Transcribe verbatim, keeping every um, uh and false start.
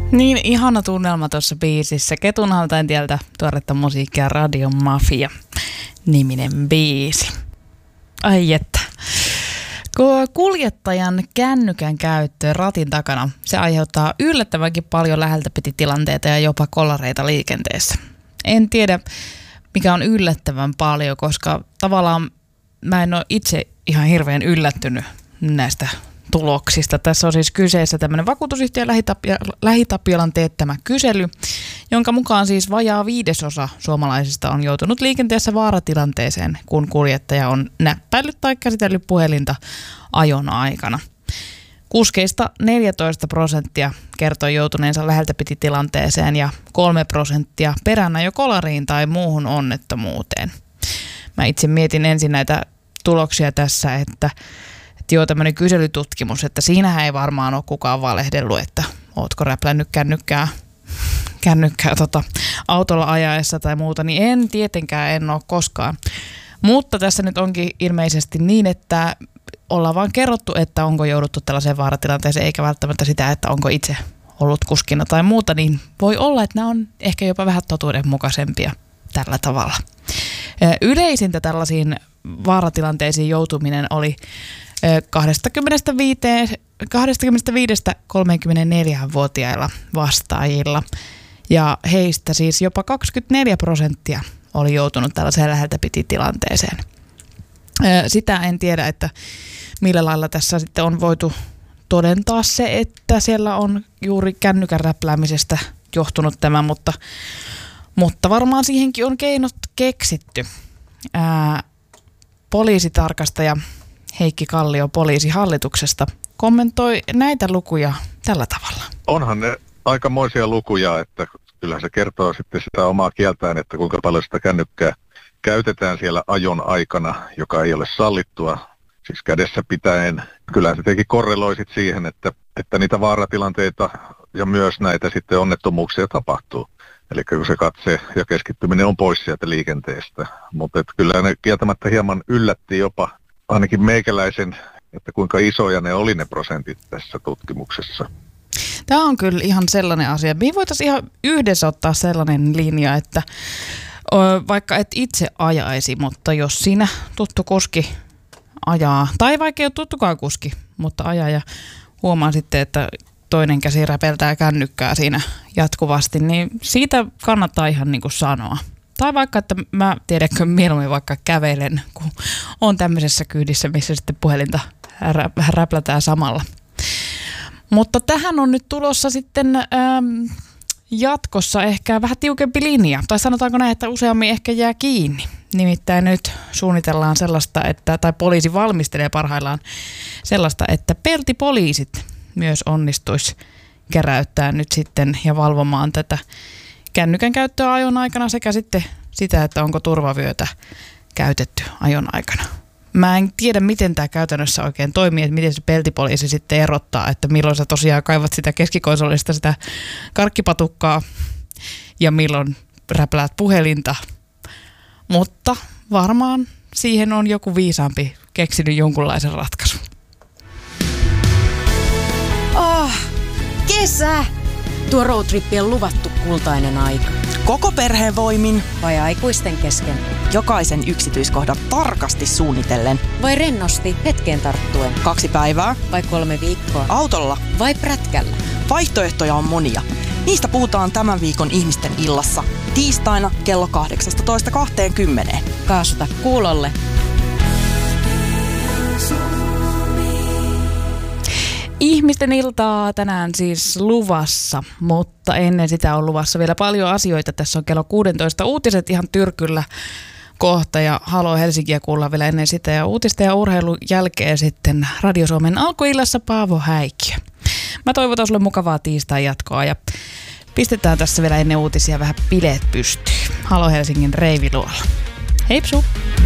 Niin ihana tunnelma tuossa biisissä. Ketunhaltajan tieltä tuoretta musiikkia Radio Mafia niminen biisi. Ai että. Kuljettajan kännykän käyttö ratin takana, se aiheuttaa yllättävänkin paljon läheltä piti tilanteita ja jopa kolareita liikenteessä. En tiedä, mikä on yllättävän paljon, koska tavallaan mä en ole itse ihan hirveän yllättynyt näistä tuloksista. Tässä on siis kyseessä tämmöinen vakuutusyhtiön LähiTapiolan teettämä kysely, jonka mukaan siis vajaa viidesosa suomalaisista on joutunut liikenteessä vaaratilanteeseen, kun kuljettaja on näppäillyt tai käsitellyt puhelinta ajon aikana. Kuskeista neljätoista prosenttia kertoi joutuneensa läheltä piti tilanteeseen ja kolme prosenttia peränä jo kolariin tai muuhun onnettomuuteen. Mä itse mietin ensin näitä tuloksia tässä, että joo, tämmöinen kyselytutkimus, että siinähän ei varmaan ole kukaan valehdellut, että ootko räplännyt kännykkää, kännykkää tota, autolla ajaessa tai muuta, niin en tietenkään, en ole koskaan. Mutta tässä nyt onkin ilmeisesti niin, että ollaan vaan kerrottu, että onko jouduttu tällaiseen vaaratilanteeseen, eikä välttämättä sitä, että onko itse ollut kuskina tai muuta, niin voi olla, että nämä on ehkä jopa vähän totuudenmukaisempia tällä tavalla. Yleisintä tällaisiin vaaratilanteisiin joutuminen oli kaksikymmentäviisi–kolmekymmentäneljä-vuotiailla vastaajilla. Ja heistä siis jopa kaksikymmentäneljä prosenttia oli joutunut tällaiseen läheltä piti tilanteeseen. Sitä en tiedä, että millä lailla tässä sitten on voitu todentaa se, että siellä on juuri kännykän räpläämisestä johtunut tämä, mutta, mutta varmaan siihenkin on keinot keksitty. Ää, poliisitarkastaja Heikki Kallio Poliisihallituksesta kommentoi näitä lukuja tällä tavalla. Onhan ne aikamoisia lukuja, että kyllähän se kertoo sitten sitä omaa kieltään, että kuinka paljon sitä kännykkää käytetään siellä ajon aikana, joka ei ole sallittua, siis kädessä pitäen. Kyllähän se teki korreloisit siihen, että, että niitä vaaratilanteita ja myös näitä sitten onnettomuuksia tapahtuu. Eli kun se katse ja keskittyminen on pois sieltä liikenteestä. Mutta kyllä ne kieltämättä hieman yllätti jopa ainakin meikäläisen, että kuinka isoja ne oli ne prosentit tässä tutkimuksessa. Tämä on kyllä ihan sellainen asia. Me voitaisiin ihan yhdessä ottaa sellainen linja, että vaikka et itse ajaisi, mutta jos sinä tuttu kuski ajaa, tai vaikka ei ole tuttukaan kuski, mutta ajaa ja huomaa sitten, että toinen käsi räpeltää kännykkää siinä jatkuvasti, niin siitä kannattaa ihan niin kuin sanoa. Tai vaikka, että mä tiedätkö mieluummin vaikka kävelen, kun on tämmöisessä kyydissä, missä sitten puhelinta räplätään samalla. Mutta tähän on nyt tulossa sitten ähm, jatkossa ehkä vähän tiukempi linja. Tai sanotaanko näin, että useammin ehkä jää kiinni. Nimittäin nyt suunnitellaan sellaista, että, tai poliisi valmistelee parhaillaan sellaista, että peltipoliisit myös onnistuisi keräyttää nyt sitten ja valvomaan tätä kännykän käyttöä ajon aikana sekä sitten sitä, että onko turvavyötä käytetty ajon aikana. Mä en tiedä, miten tämä käytännössä oikein toimii, että miten se peltipoliisi sitten erottaa, että milloin sä tosiaan kaivat sitä keskikonsolista sitä karkkipatukkaa ja milloin räpläät puhelinta. Mutta varmaan siihen on joku viisaampi keksinyt jonkunlaisen ratkaisun. Oh, kesä! Tuo roadtrippi on luvattu kultainen aika. Koko perheen voimin. Vai aikuisten kesken. Jokaisen yksityiskohdan tarkasti suunnitellen. Vai rennosti hetkeen tarttuen. Kaksi päivää. Vai kolme viikkoa. Autolla. Vai prätkällä. Vaihtoehtoja on monia. Niistä puhutaan tämän viikon Ihmisten illassa. Tiistaina kello kahdeksastatoista kaksikymmentä. Kaasuta kuulolle. Ihmisten iltaa tänään siis luvassa, mutta ennen sitä on luvassa vielä paljon asioita. Tässä on kello kuusitoista uutiset ihan tyrkyllä kohta ja Halo Helsinkiä kuullaan vielä ennen sitä. Ja uutisten ja urheilun jälkeen sitten Radio Suomen alkuillassa Paavo Häikkiö. Mä toivotan sulle mukavaa tiistai jatkoa ja pistetään tässä vielä ennen uutisia vähän bileet pystyyn. Halo Helsingin Reiviluolla. Heipsu!